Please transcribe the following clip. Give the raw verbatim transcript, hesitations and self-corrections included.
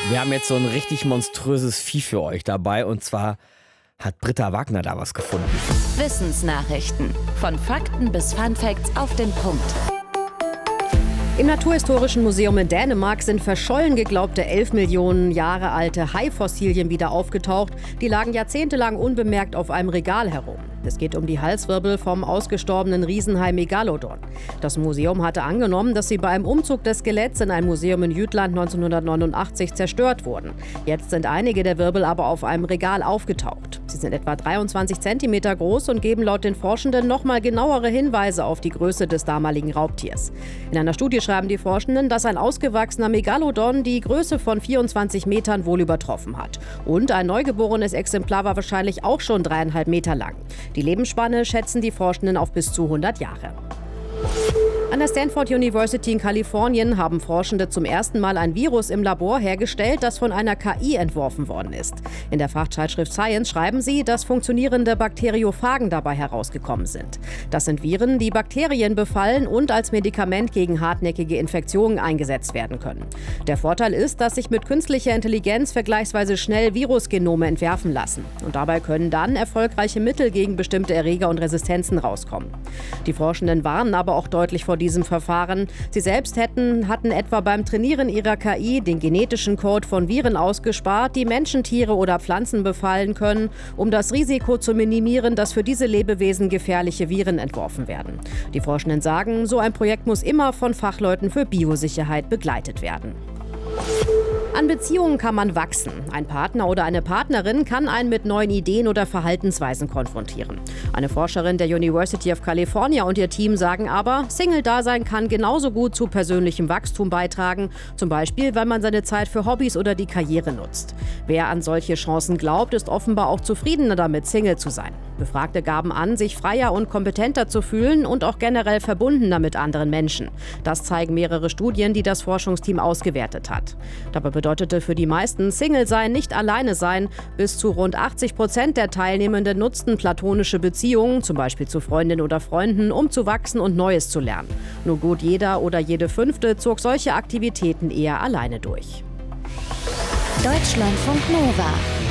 Wir haben jetzt so ein richtig monströses Vieh für euch dabei und zwar hat Britta Wagner da was gefunden. Wissensnachrichten. Von Fakten bis Funfacts auf den Punkt. Im Naturhistorischen Museum in Dänemark sind verschollen geglaubte elf Millionen Jahre alte Haifossilien wieder aufgetaucht. Die lagen jahrzehntelang unbemerkt auf einem Regal herum. Es geht um die Halswirbel vom ausgestorbenen Riesenhai Megalodon. Das Museum hatte angenommen, dass sie bei einem Umzug des Skeletts in ein Museum in Jütland neunzehnhundertneunundachtzig zerstört wurden. Jetzt sind einige der Wirbel aber auf einem Regal aufgetaucht. Sie sind etwa dreiundzwanzig Zentimeter groß und geben laut den Forschenden nochmal genauere Hinweise auf die Größe des damaligen Raubtiers. In einer Studie schreiben die Forschenden, dass ein ausgewachsener Megalodon die Größe von vierundzwanzig Metern wohl übertroffen hat. Und ein neugeborenes Exemplar war wahrscheinlich auch schon dreieinhalb Meter lang. Die Lebensspanne schätzen die Forschenden auf bis zu hundert Jahre. An der Stanford University in Kalifornien haben Forschende zum ersten Mal ein Virus im Labor hergestellt, das von einer K I entworfen worden ist. In der Fachzeitschrift Science schreiben sie, dass funktionierende Bakteriophagen dabei herausgekommen sind. Das sind Viren, die Bakterien befallen und als Medikament gegen hartnäckige Infektionen eingesetzt werden können. Der Vorteil ist, dass sich mit künstlicher Intelligenz vergleichsweise schnell Virusgenome entwerfen lassen. Und dabei können dann erfolgreiche Mittel gegen bestimmte Erreger und Resistenzen rauskommen. Die Forschenden warnen aber auch deutlich vor diesem Verfahren. Sie selbst hätten, hatten etwa beim Trainieren ihrer K I den genetischen Code von Viren ausgespart, die Menschen, Tiere oder Pflanzen befallen können, um das Risiko zu minimieren, dass für diese Lebewesen gefährliche Viren entworfen werden. Die Forschenden sagen, so ein Projekt muss immer von Fachleuten für Biosicherheit begleitet werden. An Beziehungen kann man wachsen. Ein Partner oder eine Partnerin kann einen mit neuen Ideen oder Verhaltensweisen konfrontieren. Eine Forscherin der University of California und ihr Team sagen aber, Single-Dasein kann genauso gut zu persönlichem Wachstum beitragen. Zum Beispiel, weil man seine Zeit für Hobbys oder die Karriere nutzt. Wer an solche Chancen glaubt, ist offenbar auch zufriedener damit, Single zu sein. Befragte gaben an, sich freier und kompetenter zu fühlen und auch generell verbundener mit anderen Menschen. Das zeigen mehrere Studien, die das Forschungsteam ausgewertet hat. Dabei bedeutete für die meisten Single sein nicht alleine sein. Bis zu rund achtzig Prozent der Teilnehmenden nutzten platonische Beziehungen, zum Beispiel zu Freundinnen oder Freunden, um zu wachsen und Neues zu lernen. Nur gut jeder oder jede Fünfte zog solche Aktivitäten eher alleine durch. Deutschlandfunk Nova.